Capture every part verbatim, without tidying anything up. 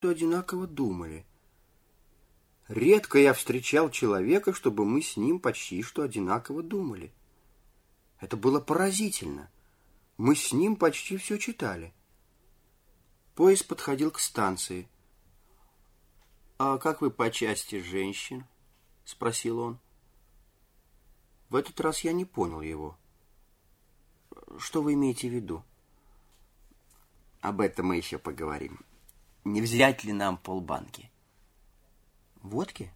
одинаково думали. Редко я встречал человека, чтобы мы с ним почти что одинаково думали. Это было поразительно. Мы с ним почти все читали. Поезд подходил к станции. «А как вы по части женщин?» — спросил он. В этот раз я не понял его. «Что вы имеете в виду?» «Об этом мы еще поговорим. Не взять ли нам полбанки?» «Водки?»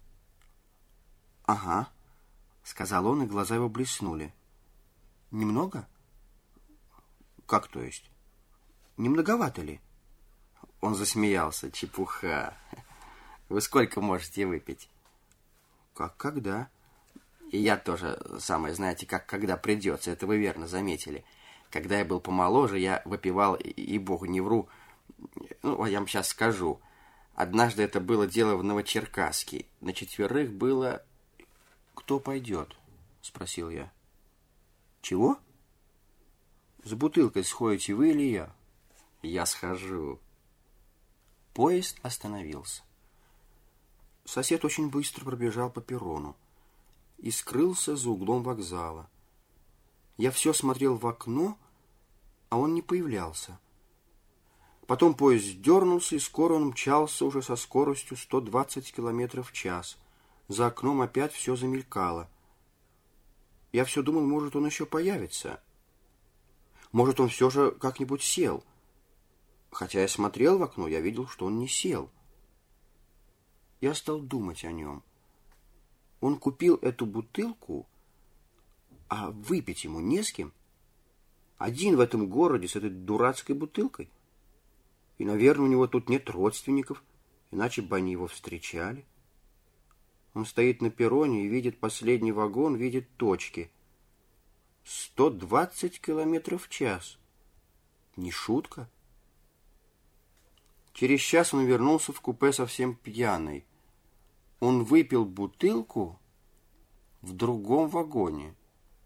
«Ага», — сказал он, и глаза его блеснули. «Немного?» «Как то есть? Не многовато ли?» Он засмеялся. «Чепуха. Вы сколько можете выпить?» «Как когда?» «И я тоже самое, знаете, как когда придется. Это вы верно заметили. Когда я был помоложе, я выпивал, и, и богу не вру. Ну, я вам сейчас скажу. Однажды это было дело в Новочеркасске. На четверых было...» «Кто пойдет?» — спросил я. «Чего? С бутылкой сходите вы или я?» «Я схожу». Поезд остановился. Сосед очень быстро пробежал по перрону и скрылся за углом вокзала. Я все смотрел в окно, а он не появлялся. Потом поезд дернулся, и скоро он мчался уже со скоростью сто двадцать километров в час. За окном опять все замелькало. Я все думал, может, он еще появится. Может, он все же как-нибудь сел. Хотя я смотрел в окно, я видел, что он не сел. Я стал думать о нем. Он купил эту бутылку, а выпить ему не с кем. Один в этом городе с этой дурацкой бутылкой. И, наверное, у него тут нет родственников, иначе бы они его встречали. Он стоит на перроне и видит последний вагон, видит точки. Сто двадцать километров в час. Не шутка. Через час он вернулся в купе совсем пьяный. Он выпил бутылку в другом вагоне.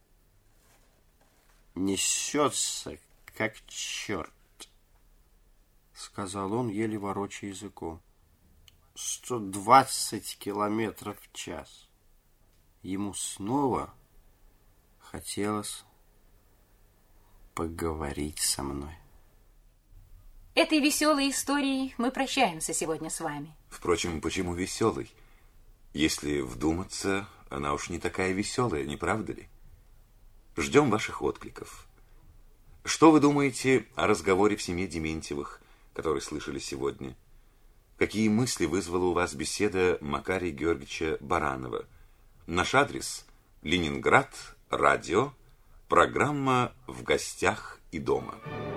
«Несется, как черт», — сказал он, еле ворочая языком. «Сто двадцать километров в час». Ему снова хотелось поговорить со мной. Этой веселой историей мы прощаемся сегодня с вами. Впрочем, почему веселой? Если вдуматься, она уж не такая веселая, не правда ли? Ждем ваших откликов. Что вы думаете о разговоре в семье Дементьевых, который слышали сегодня? Какие мысли вызвала у вас беседа Макария Георгиевича Баранова? Наш адрес – Ленинград, радио, программа «В гостях и дома».